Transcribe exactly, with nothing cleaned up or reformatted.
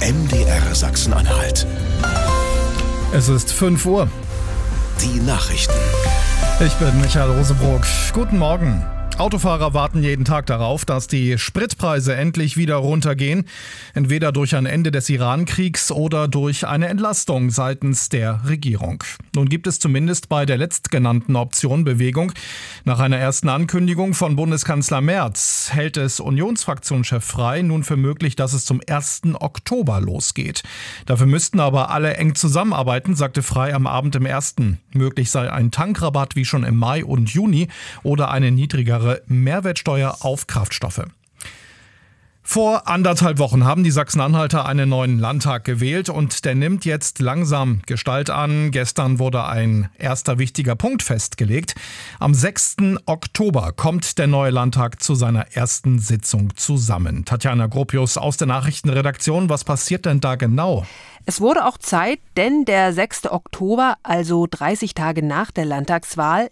M D R Sachsen-Anhalt. Es ist fünf Uhr. Die Nachrichten. Ich bin Michael Rosebrock. Guten Morgen. Autofahrer warten jeden Tag darauf, dass die Spritpreise endlich wieder runtergehen. Entweder durch ein Ende des Iran-Kriegs oder durch eine Entlastung seitens der Regierung. Nun gibt es zumindest bei der letztgenannten Option Bewegung. Nach einer ersten Ankündigung von Bundeskanzler Merz hält es Unionsfraktionschef Frey nun für möglich, dass es zum ersten Oktober losgeht. Dafür müssten aber alle eng zusammenarbeiten, sagte Frey am Abend im ersten. Möglich sei ein Tankrabatt wie schon im Mai und Juni oder eine niedrigere Mehrwertsteuer auf Kraftstoffe. Vor anderthalb Wochen haben die Sachsen-Anhalter einen neuen Landtag gewählt und der nimmt jetzt langsam Gestalt an. Gestern wurde ein erster wichtiger Punkt festgelegt. Am sechsten Oktober kommt der neue Landtag zu seiner ersten Sitzung zusammen. Tatjana Gropius aus der Nachrichtenredaktion, was passiert denn da genau? Es wurde auch Zeit, denn der sechste Oktober, also dreißig Tage nach der Landtagswahl,